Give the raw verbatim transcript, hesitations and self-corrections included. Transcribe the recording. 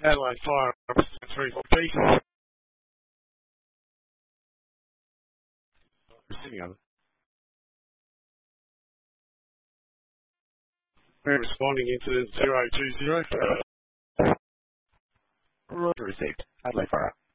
Adelaide Fire, three fourteen. Receiving over. We're responding incident zero two zero. Roger received. Adelaide Fire.